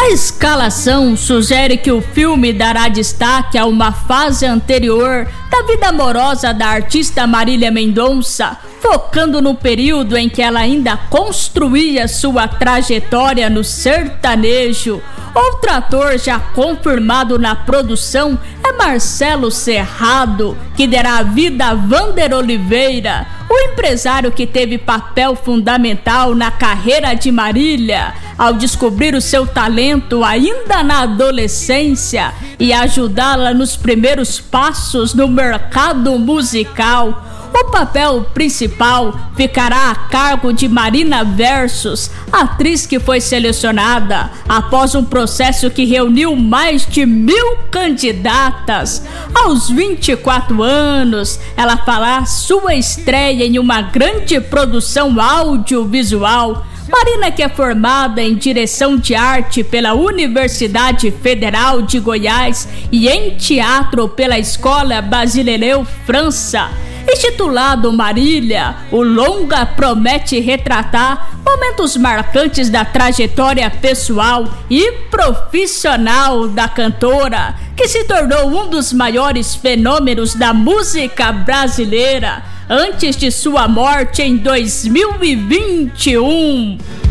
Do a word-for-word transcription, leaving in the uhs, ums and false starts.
A escalação sugere que o filme dará destaque a uma fase anterior da vida amorosa da artista Marília Mendonça, focando no período em que ela ainda construía sua trajetória no sertanejo. Outro ator já confirmado na produção é Marcelo Serrado, que dará vida a Vander Oliveira, o empresário que teve papel fundamental na carreira de Marília, ao descobrir o seu talento ainda na adolescência e ajudá-la nos primeiros passos no mercado musical. O papel principal ficará a cargo de Marina Versus, atriz que foi selecionada após um processo que reuniu mais de mil candidatas. Aos vinte e quatro anos, ela fará sua estreia em uma grande produção audiovisual. Marina, que é formada em direção de arte pela Universidade Federal de Goiás e em teatro pela Escola Basileu, França. Intitulado Marília, o longa promete retratar momentos marcantes da trajetória pessoal e profissional da cantora, que se tornou um dos maiores fenômenos da música brasileira antes de sua morte em dois mil e vinte e um.